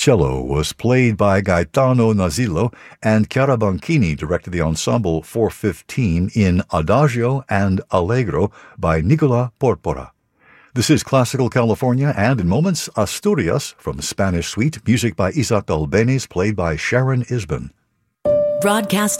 Cello was played by Gaetano Nazillo, and Chiara Banchini directed the ensemble 415 in Adagio and Allegro by Nicola Porpora. This is Classical California, and in moments, Asturias from the Spanish Suite, music by Isaac Albéniz, played by Sharon Isbin. Broadcasting